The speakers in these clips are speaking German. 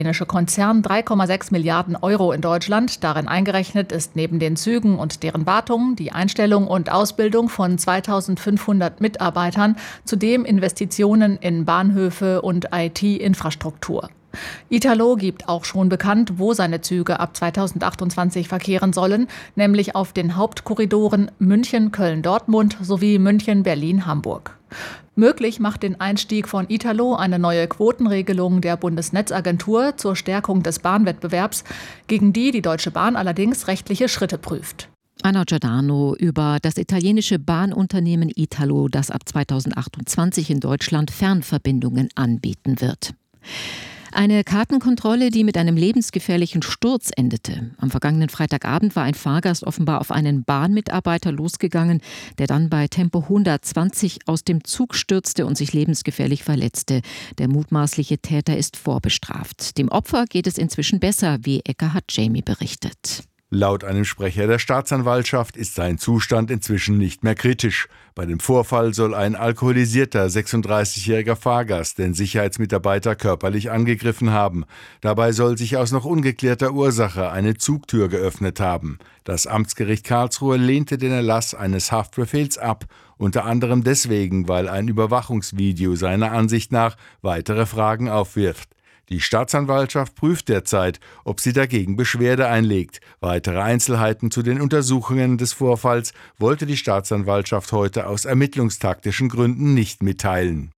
italienische Konzern 3,6 Milliarden Euro in Deutschland. Darin eingerechnet ist neben den Zügen und deren Wartung die Einstellung und Ausbildung von 2500 Mitarbeitern, zudem Investitionen in Bahnhöfe und IT-Infrastruktur. Italo gibt auch schon bekannt, wo seine Züge ab 2028 verkehren sollen, nämlich auf den Hauptkorridoren München, Köln, Dortmund sowie München, Berlin, Hamburg. Möglich macht den Einstieg von Italo eine neue Quotenregelung der Bundesnetzagentur zur Stärkung des Bahnwettbewerbs, gegen die die Deutsche Bahn allerdings rechtliche Schritte prüft. Anna Giordano über das italienische Bahnunternehmen Italo, das ab 2028 in Deutschland Fernverbindungen anbieten wird. Eine Kartenkontrolle, die mit einem lebensgefährlichen Sturz endete. Am vergangenen Freitagabend war ein Fahrgast offenbar auf einen Bahnmitarbeiter losgegangen, der dann bei Tempo 120 aus dem Zug stürzte und sich lebensgefährlich verletzte. Der mutmaßliche Täter ist vorbestraft. Dem Opfer geht es inzwischen besser, wie Ekahard Jamie berichtet. Laut einem Sprecher der Staatsanwaltschaft ist sein Zustand inzwischen nicht mehr kritisch. Bei dem Vorfall soll ein alkoholisierter 36-jähriger Fahrgast den Sicherheitsmitarbeiter körperlich angegriffen haben. Dabei soll sich aus noch ungeklärter Ursache eine Zugtür geöffnet haben. Das Amtsgericht Karlsruhe lehnte den Erlass eines Haftbefehls ab, unter anderem deswegen, weil ein Überwachungsvideo seiner Ansicht nach weitere Fragen aufwirft. Die Staatsanwaltschaft prüft derzeit, ob sie dagegen Beschwerde einlegt. Weitere Einzelheiten zu den Untersuchungen des Vorfalls wollte die Staatsanwaltschaft heute aus ermittlungstaktischen Gründen nicht mitteilen.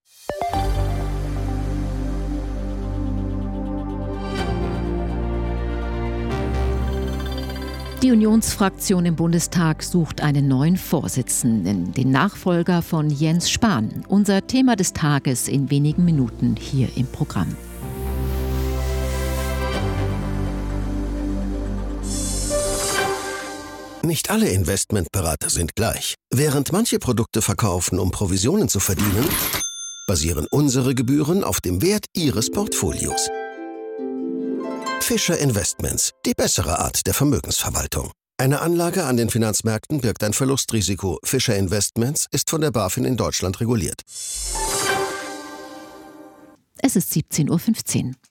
Die Unionsfraktion im Bundestag sucht einen neuen Vorsitzenden, den Nachfolger von Jens Spahn. Unser Thema des Tages in wenigen Minuten hier im Programm. Nicht alle Investmentberater sind gleich. Während manche Produkte verkaufen, um Provisionen zu verdienen, basieren unsere Gebühren auf dem Wert Ihres Portfolios. Fischer Investments, die bessere Art der Vermögensverwaltung. Eine Anlage an den Finanzmärkten birgt ein Verlustrisiko. Fischer Investments ist von der BaFin in Deutschland reguliert. Es ist 17:15 Uhr.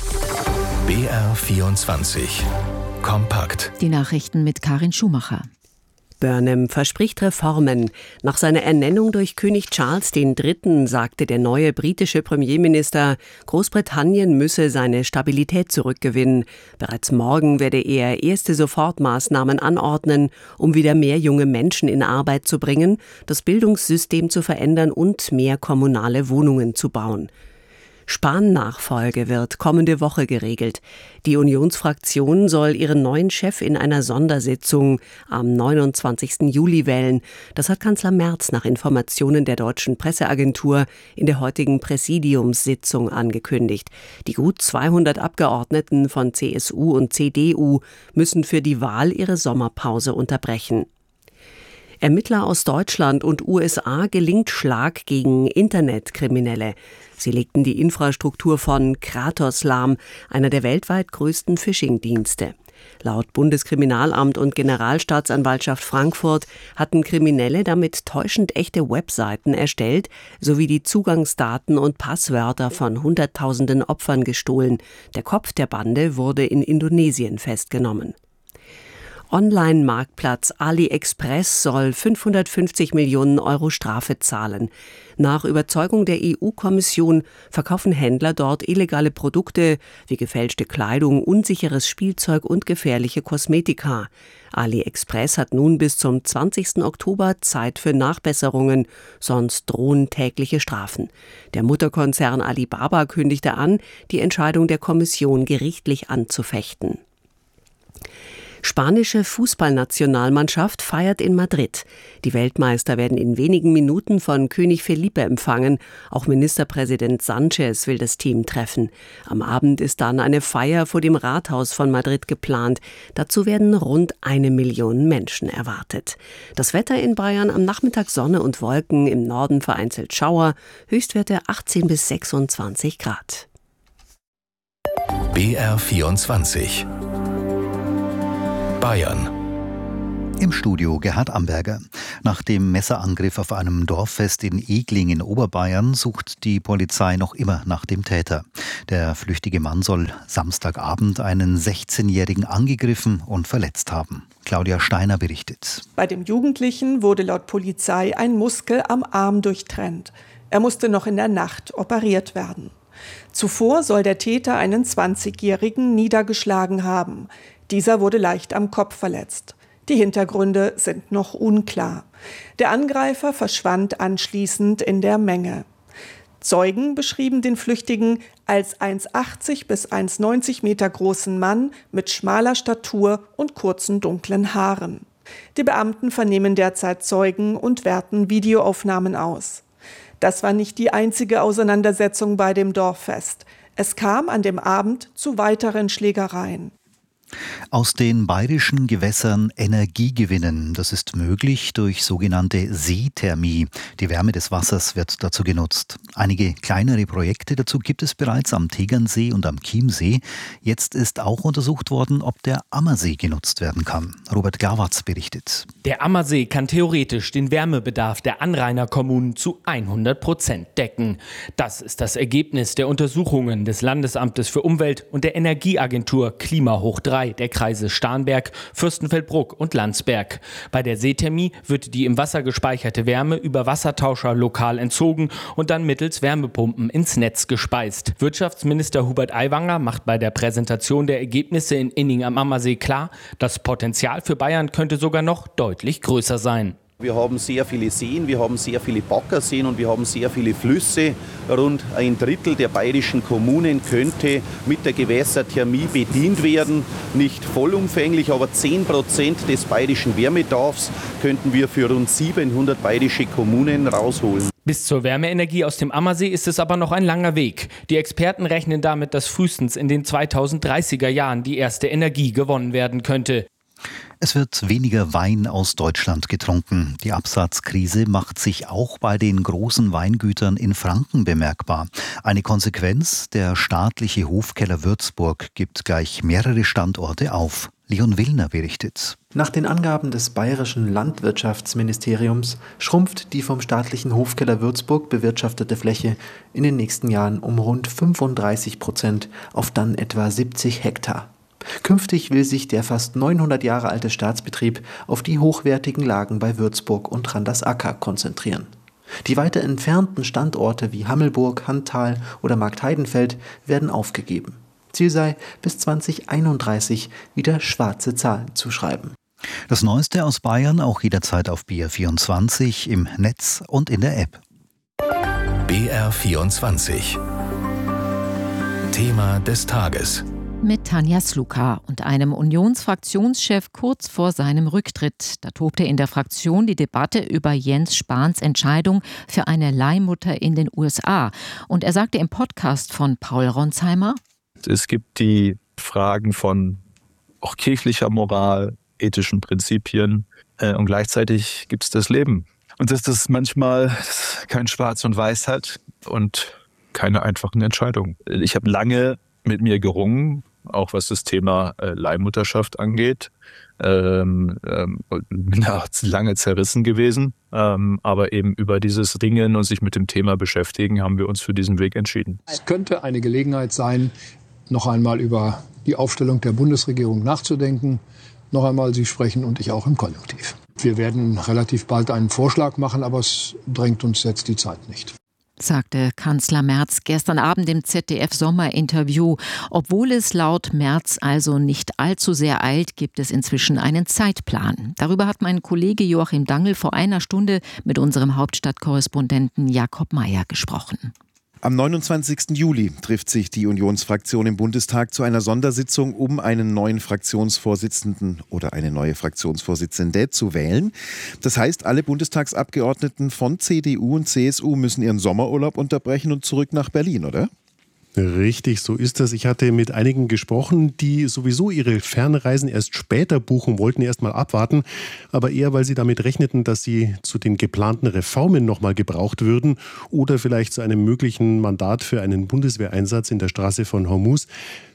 BR24 Kompakt. Die Nachrichten mit Karin Schumacher. Burnham verspricht Reformen. Nach seiner Ernennung durch König Charles III. Sagte der neue britische Premierminister, Großbritannien müsse seine Stabilität zurückgewinnen. Bereits morgen werde er erste Sofortmaßnahmen anordnen, um wieder mehr junge Menschen in Arbeit zu bringen, das Bildungssystem zu verändern und mehr kommunale Wohnungen zu bauen. Spahn-Nachfolge wird kommende Woche geregelt. Die Unionsfraktion soll ihren neuen Chef in einer Sondersitzung am 29. Juli wählen. Das hat Kanzler Merz nach Informationen der deutschen Presseagentur in der heutigen Präsidiumssitzung angekündigt. Die gut 200 Abgeordneten von CSU und CDU müssen für die Wahl ihre Sommerpause unterbrechen. Ermittler aus Deutschland und USA gelingt Schlag gegen Internetkriminelle. Sie legten die Infrastruktur von Kratos lahm, einer der weltweit größten Phishing-Dienste. Laut Bundeskriminalamt und Generalstaatsanwaltschaft Frankfurt hatten Kriminelle damit täuschend echte Webseiten erstellt, sowie die Zugangsdaten und Passwörter von Hunderttausenden Opfern gestohlen. Der Kopf der Bande wurde in Indonesien festgenommen. Online-Marktplatz AliExpress soll 550 Millionen Euro Strafe zahlen. Nach Überzeugung der EU-Kommission verkaufen Händler dort illegale Produkte wie gefälschte Kleidung, unsicheres Spielzeug und gefährliche Kosmetika. AliExpress hat nun bis zum 20. Oktober Zeit für Nachbesserungen, sonst drohen tägliche Strafen. Der Mutterkonzern Alibaba kündigte an, die Entscheidung der Kommission gerichtlich anzufechten. Spanische Fußballnationalmannschaft feiert in Madrid. Die Weltmeister werden in wenigen Minuten von König Felipe empfangen. Auch Ministerpräsident Sánchez will das Team treffen. Am Abend ist dann eine Feier vor dem Rathaus von Madrid geplant. Dazu werden rund 1 Million Menschen erwartet. Das Wetter in Bayern: am Nachmittag Sonne und Wolken, im Norden vereinzelt Schauer, Höchstwerte 18 bis 26 Grad. BR24 Bayern. Im Studio Gerhard Amberger. Nach dem Messerangriff auf einem Dorffest in Egling in Oberbayern sucht die Polizei noch immer nach dem Täter. Der flüchtige Mann soll Samstagabend einen 16-Jährigen angegriffen und verletzt haben. Claudia Steiner berichtet. Bei dem Jugendlichen wurde laut Polizei ein Muskel am Arm durchtrennt. Er musste noch in der Nacht operiert werden. Zuvor soll der Täter einen 20-Jährigen niedergeschlagen haben. Dieser wurde leicht am Kopf verletzt. Die Hintergründe sind noch unklar. Der Angreifer verschwand anschließend in der Menge. Zeugen beschrieben den Flüchtigen als 1,80 bis 1,90 Meter großen Mann mit schmaler Statur und kurzen dunklen Haaren. Die Beamten vernehmen derzeit Zeugen und werten Videoaufnahmen aus. Das war nicht die einzige Auseinandersetzung bei dem Dorffest. Es kam an dem Abend zu weiteren Schlägereien. Aus den bayerischen Gewässern Energie gewinnen. Das ist möglich durch sogenannte Seethermie. Die Wärme des Wassers wird dazu genutzt. Einige kleinere Projekte dazu gibt es bereits am Tegernsee und am Chiemsee. Jetzt ist auch untersucht worden, ob der Ammersee genutzt werden kann. Robert Glawatz berichtet. Der Ammersee kann theoretisch den Wärmebedarf der Anrainerkommunen zu 100% decken. Das ist das Ergebnis der Untersuchungen des Landesamtes für Umwelt und der Energieagentur Klima hoch 3 der Kreise Starnberg, Fürstenfeldbruck und Landsberg. Bei der Seethermie wird die im Wasser gespeicherte Wärme über Wassertauscher lokal entzogen und dann mittels Wärmepumpen ins Netz gespeist. Wirtschaftsminister Hubert Aiwanger macht bei der Präsentation der Ergebnisse in Inning am Ammersee klar, das Potenzial für Bayern könnte sogar noch deutlich größer sein. Wir haben sehr viele Seen, wir haben sehr viele Baggerseen und wir haben sehr viele Flüsse. Rund 1/3 der bayerischen Kommunen könnte mit der Gewässerthermie bedient werden. Nicht vollumfänglich, aber 10% des bayerischen Wärmebedarfs könnten wir für rund 700 bayerische Kommunen rausholen. Bis zur Wärmeenergie aus dem Ammersee ist es aber noch ein langer Weg. Die Experten rechnen damit, dass frühestens in den 2030er Jahren die erste Energie gewonnen werden könnte. Es wird weniger Wein aus Deutschland getrunken. Die Absatzkrise macht sich auch bei den großen Weingütern in Franken bemerkbar. Eine Konsequenz: der staatliche Hofkeller Würzburg gibt gleich mehrere Standorte auf. Leon Willner berichtet. Nach den Angaben des bayerischen Landwirtschaftsministeriums schrumpft die vom staatlichen Hofkeller Würzburg bewirtschaftete Fläche in den nächsten Jahren um rund 35% auf dann etwa 70 Hektar. Künftig will sich der fast 900 Jahre alte Staatsbetrieb auf die hochwertigen Lagen bei Würzburg und Randersacker konzentrieren. Die weiter entfernten Standorte wie Hammelburg, Handtal oder Marktheidenfeld werden aufgegeben. Ziel sei, bis 2031 wieder schwarze Zahlen zu schreiben. Das Neueste aus Bayern auch jederzeit auf BR24 im Netz und in der App. BR24 Thema des Tages. Mit Tanja Sluka und einem Unionsfraktionschef kurz vor seinem Rücktritt. Da tobte in der Fraktion die Debatte über Jens Spahns Entscheidung für eine Leihmutter in den USA. Und er sagte im Podcast von Paul Ronsheimer: Es gibt die Fragen von auch kirchlicher Moral, ethischen Prinzipien und gleichzeitig gibt es das Leben. Und dass das manchmal kein Schwarz und Weiß hat und keine einfachen Entscheidungen. Ich habe lange mit mir gerungen, auch was das Thema Leihmutterschaft angeht. Bin da lange zerrissen gewesen. Aber eben über dieses Ringen und sich mit dem Thema beschäftigen, haben wir uns für diesen Weg entschieden. Es könnte eine Gelegenheit sein, noch einmal über die Aufstellung der Bundesregierung nachzudenken. Noch einmal Sie sprechen und ich auch im Konjunktiv. Wir werden relativ bald einen Vorschlag machen, aber es drängt uns jetzt die Zeit nicht, sagte Kanzler Merz gestern Abend im ZDF-Sommerinterview. Obwohl es laut Merz also nicht allzu sehr eilt, gibt es inzwischen einen Zeitplan. Darüber hat mein Kollege Joachim Dangl vor einer Stunde mit unserem Hauptstadtkorrespondenten Jakob Mayer gesprochen. Am 29. Juli trifft sich die Unionsfraktion im Bundestag zu einer Sondersitzung, um einen neuen Fraktionsvorsitzenden oder eine neue Fraktionsvorsitzende zu wählen. Das heißt, alle Bundestagsabgeordneten von CDU und CSU müssen ihren Sommerurlaub unterbrechen und zurück nach Berlin, oder? Richtig, so ist das. Ich hatte mit einigen gesprochen, die sowieso ihre Fernreisen erst später buchen wollten, erst mal abwarten, aber eher, weil sie damit rechneten, dass sie zu den geplanten Reformen nochmal gebraucht würden oder vielleicht zu einem möglichen Mandat für einen Bundeswehreinsatz in der Straße von Hormuz.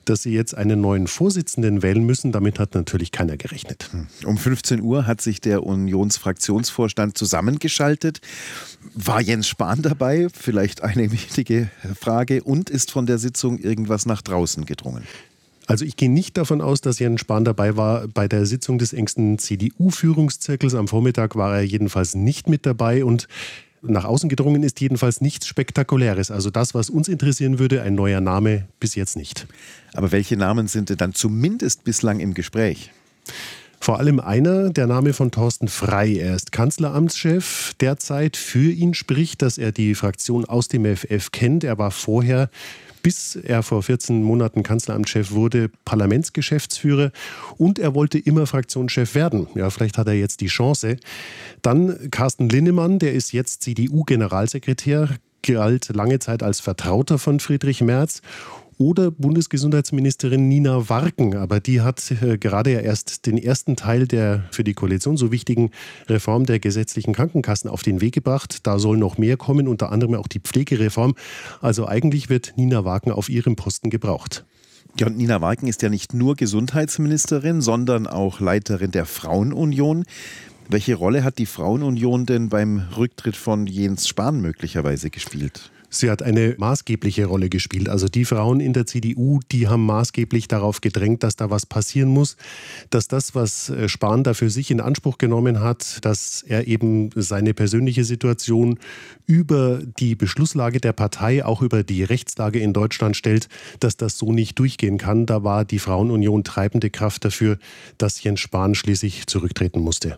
dass sie jetzt einen neuen Vorsitzenden wählen müssen, damit hat natürlich keiner gerechnet. Um 15 Uhr hat sich der Unionsfraktionsvorstand zusammengeschaltet. War Jens Spahn dabei? Vielleicht eine wichtige Frage. Und ist von der Sitzung irgendwas nach draußen gedrungen? Also ich gehe nicht davon aus, dass Jens Spahn dabei war bei der Sitzung des engsten CDU-Führungszirkels. Am Vormittag war er jedenfalls nicht mit dabei und nach außen gedrungen ist jedenfalls nichts Spektakuläres. Also das, was uns interessieren würde, ein neuer Name, bis jetzt nicht. Aber welche Namen sind denn dann zumindest bislang im Gespräch? Vor allem einer, der Name von Thorsten Frey. Er ist Kanzleramtschef derzeit. Für ihn spricht, dass er die Fraktion aus dem FF kennt. Er war vorher, bis er vor 14 Monaten Kanzleramtschef wurde, Parlamentsgeschäftsführer und er wollte immer Fraktionschef werden. Ja, vielleicht hat er jetzt die Chance. Dann Carsten Linnemann, der ist jetzt CDU-Generalsekretär, galt lange Zeit als Vertrauter von Friedrich Merz. Oder Bundesgesundheitsministerin Nina Warken, aber die hat gerade ja erst den ersten Teil der für die Koalition so wichtigen Reform der gesetzlichen Krankenkassen auf den Weg gebracht. Da soll noch mehr kommen, unter anderem auch die Pflegereform. Also eigentlich wird Nina Warken auf ihrem Posten gebraucht. Ja, und Nina Warken ist ja nicht nur Gesundheitsministerin, sondern auch Leiterin der Frauenunion. Welche Rolle hat die Frauenunion denn beim Rücktritt von Jens Spahn möglicherweise gespielt? Sie hat eine maßgebliche Rolle gespielt. Also die Frauen in der CDU, die haben maßgeblich darauf gedrängt, dass da was passieren muss, dass das, was Spahn da für sich in Anspruch genommen hat, dass er eben seine persönliche Situation über die Beschlusslage der Partei, auch über die Rechtslage in Deutschland stellt, dass das so nicht durchgehen kann. Da war die Frauenunion treibende Kraft dafür, dass Jens Spahn schließlich zurücktreten musste.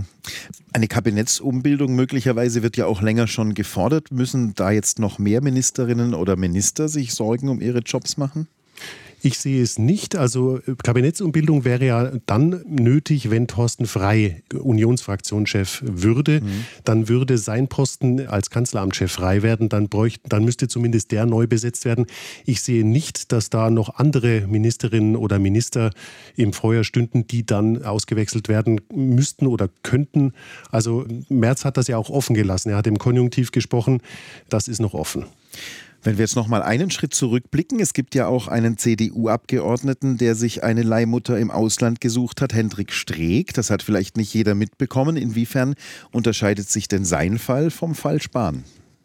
Eine Kabinettsumbildung möglicherweise wird ja auch länger schon gefordert. Müssen da jetzt noch mehr Ministerinnen oder Minister sich Sorgen um ihre Jobs machen? Ich sehe es nicht. Also Kabinettsumbildung wäre ja dann nötig, wenn Thorsten Frey Unionsfraktionschef würde. Dann würde sein Posten als Kanzleramtschef frei werden. Dann müsste zumindest der neu besetzt werden. Ich sehe nicht, dass da noch andere Ministerinnen oder Minister im Feuer stünden, die dann ausgewechselt werden müssten oder könnten. Also Merz hat das ja auch offen gelassen. Er hat im Konjunktiv gesprochen. Das ist noch offen. Wenn wir jetzt noch mal einen Schritt zurückblicken, es gibt ja auch einen CDU-Abgeordneten, der sich eine Leihmutter im Ausland gesucht hat, Hendrik Streeck. Das hat vielleicht nicht jeder mitbekommen. Inwiefern unterscheidet sich denn sein Fall vom Fall Spahn?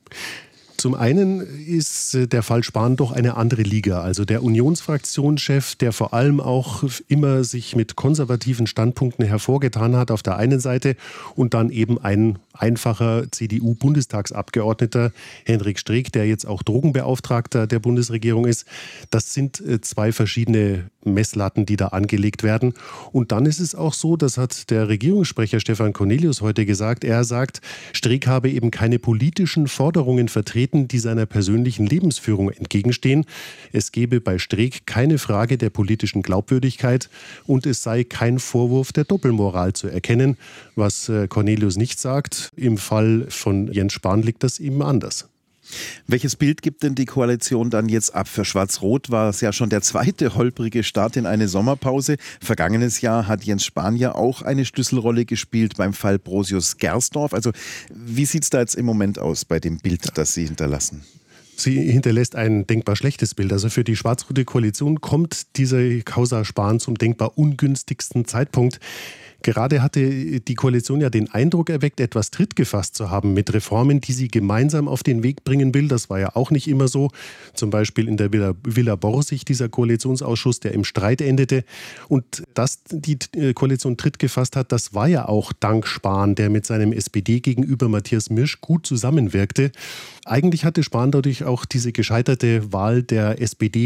Zum einen ist der Fall Spahn doch eine andere Liga. Also der Unionsfraktionschef, der vor allem auch immer sich mit konservativen Standpunkten hervorgetan hat auf der einen Seite und dann eben ein einfacher CDU-Bundestagsabgeordneter, Hendrik Streeck, der jetzt auch Drogenbeauftragter der Bundesregierung ist. Das sind zwei verschiedene Messlatten, die da angelegt werden. Und dann ist es auch so, das hat der Regierungssprecher Stefan Cornelius heute gesagt, er sagt, Streeck habe eben keine politischen Forderungen vertreten, die seiner persönlichen Lebensführung entgegenstehen. Es gebe bei Streeck keine Frage der politischen Glaubwürdigkeit und es sei kein Vorwurf der Doppelmoral zu erkennen, was Cornelius nicht sagt. Im Fall von Jens Spahn liegt das eben anders. Welches Bild gibt denn die Koalition dann jetzt ab? Für Schwarz-Rot war es ja schon der zweite holprige Start in eine Sommerpause. Vergangenes Jahr hat Jens Spahn ja auch eine Schlüsselrolle gespielt beim Fall Brosius-Gersdorf. Also wie sieht es da jetzt im Moment aus bei dem Bild, das Sie hinterlassen? Sie hinterlässt ein denkbar schlechtes Bild. Also für die schwarz-rote Koalition kommt diese Causa Spahn zum denkbar ungünstigsten Zeitpunkt. Gerade hatte die Koalition ja den Eindruck erweckt, etwas Tritt gefasst zu haben mit Reformen, die sie gemeinsam auf den Weg bringen will. Das war ja auch nicht immer so. Zum Beispiel in der Villa Borsig, dieser Koalitionsausschuss, der im Streit endete. Und dass die Koalition Tritt gefasst hat, das war ja auch dank Spahn, der mit seinem SPD gegenüber Matthias Mirsch gut zusammenwirkte. Eigentlich hatte Spahn dadurch auch diese gescheiterte Wahl der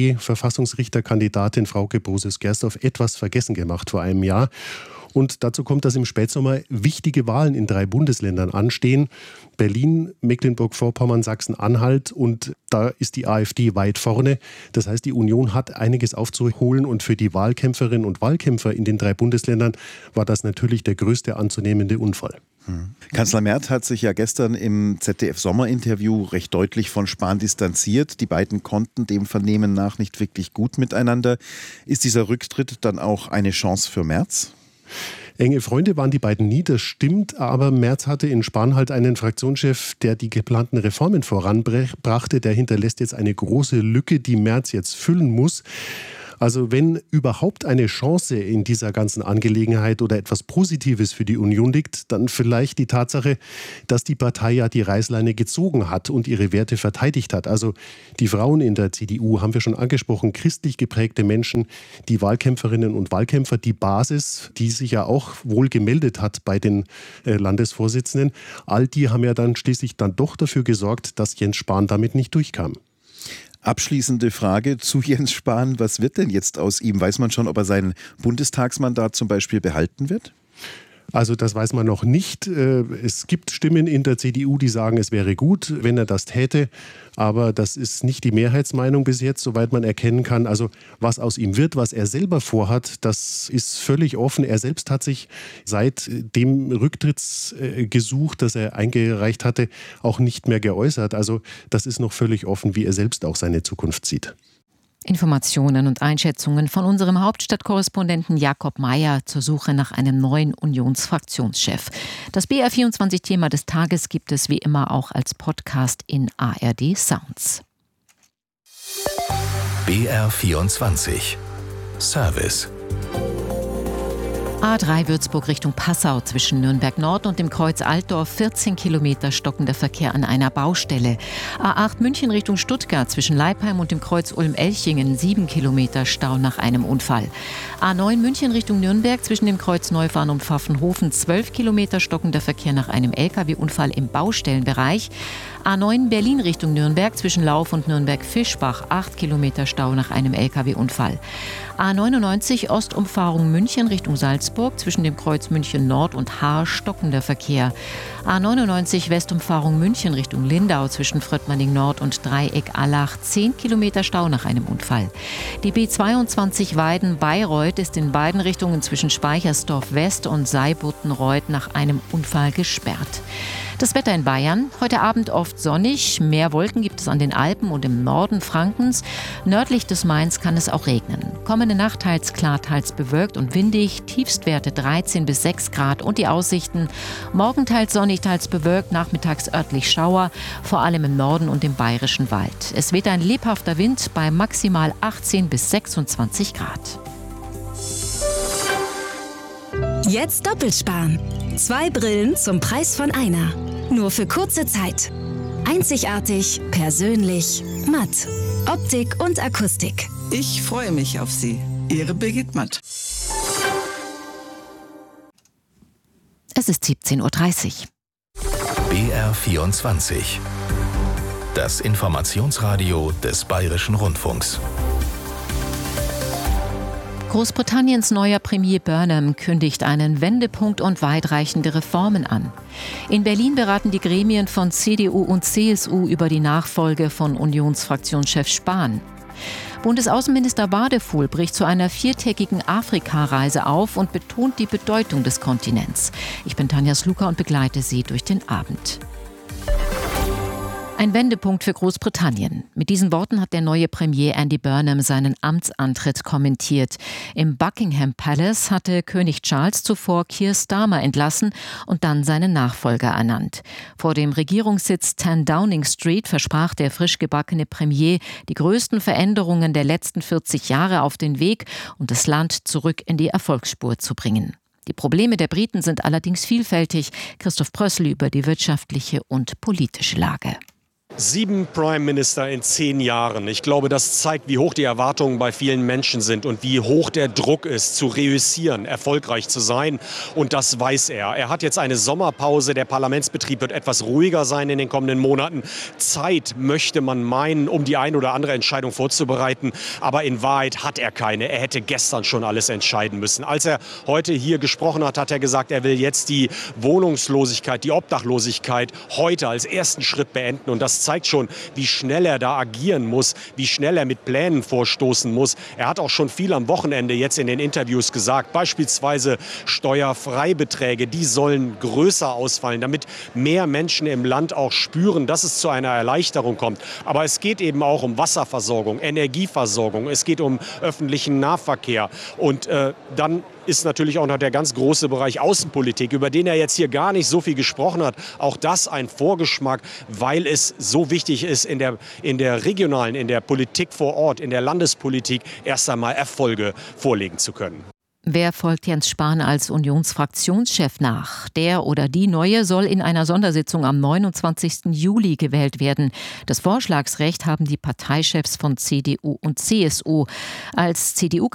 SPD-Verfassungsrichterkandidatin Frauke Brosius-Gersdorf etwas vergessen gemacht vor einem Jahr. Und dazu kommt, dass im Spätsommer wichtige Wahlen in 3 Bundesländern anstehen. Berlin, Mecklenburg-Vorpommern, Sachsen-Anhalt. Und da ist die AfD weit vorne. Das heißt, die Union hat einiges aufzuholen. Und für die Wahlkämpferinnen und Wahlkämpfer in den 3 Bundesländern war das natürlich der größte anzunehmende Unfall. Kanzler Merz hat sich ja gestern im ZDF-Sommerinterview recht deutlich von Spahn distanziert. Die beiden konnten dem Vernehmen nach nicht wirklich gut miteinander. Ist dieser Rücktritt dann auch eine Chance für Merz? Enge Freunde waren die beiden nie, das stimmt, aber Merz hatte in Spahn halt einen Fraktionschef, der die geplanten Reformen voranbrachte. Der hinterlässt jetzt eine große Lücke, die Merz jetzt füllen muss. Also wenn überhaupt eine Chance in dieser ganzen Angelegenheit oder etwas Positives für die Union liegt, dann vielleicht die Tatsache, dass die Partei ja die Reißleine gezogen hat und ihre Werte verteidigt hat. Also die Frauen in der CDU haben wir schon angesprochen, christlich geprägte Menschen, die Wahlkämpferinnen und Wahlkämpfer, die Basis, die sich ja auch wohl gemeldet hat bei den Landesvorsitzenden. All die haben ja dann schließlich dann doch dafür gesorgt, dass Jens Spahn damit nicht durchkam. Abschließende Frage zu Jens Spahn. Was wird denn jetzt aus ihm? Weiß man schon, ob er sein Bundestagsmandat zum Beispiel behalten wird? Also das weiß man noch nicht. Es gibt Stimmen in der CDU, die sagen, es wäre gut, wenn er das täte. Aber das ist nicht die Mehrheitsmeinung bis jetzt, soweit man erkennen kann. Also was aus ihm wird, was er selber vorhat, das ist völlig offen. Er selbst hat sich seit dem Rücktrittsgesuch, das er eingereicht hatte, auch nicht mehr geäußert. Also das ist noch völlig offen, wie er selbst auch seine Zukunft sieht. Informationen und Einschätzungen von unserem Hauptstadtkorrespondenten Jakob Mayer zur Suche nach einem neuen Unionsfraktionschef. Das BR24-Thema des Tages gibt es wie immer auch als Podcast in ARD Sounds. BR24 Service. A3 Würzburg Richtung Passau zwischen Nürnberg Nord und dem Kreuz Altdorf 14 Kilometer stockender Verkehr an einer Baustelle. A8 München Richtung Stuttgart zwischen Leipheim und dem Kreuz Ulm-Elchingen 7 Kilometer Stau nach einem Unfall. A9 München Richtung Nürnberg zwischen dem Kreuz Neufahren und Pfaffenhofen 12 Kilometer stockender Verkehr nach einem Lkw-Unfall im Baustellenbereich. A9 Berlin Richtung Nürnberg zwischen Lauf und Nürnberg-Fischbach 8 Kilometer Stau nach einem Lkw-Unfall. A99 Ostumfahrung München Richtung Salzburg zwischen dem Kreuz München Nord und Haar stockender Verkehr. A99 Westumfahrung München Richtung Lindau zwischen Fröttmanning Nord und Dreieck Allach 10 Kilometer Stau nach einem Unfall. Die B22 Weiden-Bayreuth ist in beiden Richtungen zwischen Speichersdorf West und Saarbrücken-Reuth nach einem Unfall gesperrt. Das Wetter in Bayern. Heute Abend oft sonnig. Mehr Wolken gibt es an den Alpen und im Norden Frankens. Nördlich des Mains kann es auch regnen. Kommende Nacht teils klar, teils bewölkt und windig. Tiefstwerte 13 bis 6 Grad und die Aussichten. Morgen teils sonnig, teils bewölkt. Nachmittags örtlich Schauer, vor allem im Norden und im Bayerischen Wald. Es weht ein lebhafter Wind bei maximal 18 bis 26 Grad. Jetzt doppelt sparen. 2 Brillen zum Preis von einer. Nur für kurze Zeit. Einzigartig, persönlich, matt. Optik und Akustik. Ich freue mich auf Sie. Ihre Birgit Matt. Es ist 17.30 Uhr. BR24. Das Informationsradio des Bayerischen Rundfunks. Großbritanniens neuer Premier Burnham kündigt einen Wendepunkt und weitreichende Reformen an. In Berlin beraten die Gremien von CDU und CSU über die Nachfolge von Unionsfraktionschef Spahn. Bundesaußenminister Wadefuhl bricht zu einer 4-tägigen Afrika-Reise auf und betont die Bedeutung des Kontinents. Ich bin Tanja Sluka und begleite Sie durch den Abend. Ein Wendepunkt für Großbritannien. Mit diesen Worten hat der neue Premier Andy Burnham seinen Amtsantritt kommentiert. Im Buckingham Palace hatte König Charles zuvor Keir Starmer entlassen und dann seinen Nachfolger ernannt. Vor dem Regierungssitz 10 Downing Street versprach der frisch gebackene Premier die größten Veränderungen der letzten 40 Jahre auf den Weg und das Land zurück in die Erfolgsspur zu bringen. Die Probleme der Briten sind allerdings vielfältig. Christoph Prössl über die wirtschaftliche und politische Lage. 7 Prime Minister in 10 Jahren. Ich glaube, das zeigt, wie hoch die Erwartungen bei vielen Menschen sind und wie hoch der Druck ist, zu reüssieren, erfolgreich zu sein. Und das weiß er. Er hat jetzt eine Sommerpause. Der Parlamentsbetrieb wird etwas ruhiger sein in den kommenden Monaten. Zeit möchte man meinen, um die eine oder andere Entscheidung vorzubereiten. Aber in Wahrheit hat er keine. Er hätte gestern schon alles entscheiden müssen. Als er heute hier gesprochen hat, hat er gesagt, er will jetzt die Wohnungslosigkeit, die Obdachlosigkeit heute als ersten Schritt beenden. Und das zeigt schon, wie schnell er da agieren muss, wie schnell er mit Plänen vorstoßen muss. Er hat auch schon viel am Wochenende jetzt in den Interviews gesagt, beispielsweise Steuerfreibeträge, die sollen größer ausfallen, damit mehr Menschen im Land auch spüren, dass es zu einer Erleichterung kommt. Aber es geht eben auch um Wasserversorgung, Energieversorgung, es geht um öffentlichen Nahverkehr und dann ist natürlich auch noch der ganz große Bereich Außenpolitik, über den er jetzt hier gar nicht so viel gesprochen hat. Auch das ein Vorgeschmack, weil es so wichtig ist, in der regionalen, in der Politik vor Ort, in der Landespolitik erst einmal Erfolge vorlegen zu können. Wer folgt Jens Spahn als Unionsfraktionschef nach? Der oder die Neue soll in einer Sondersitzung am 29. Juli gewählt werden. Das Vorschlagsrecht haben die Parteichefs von CDU und CSU. Als CDU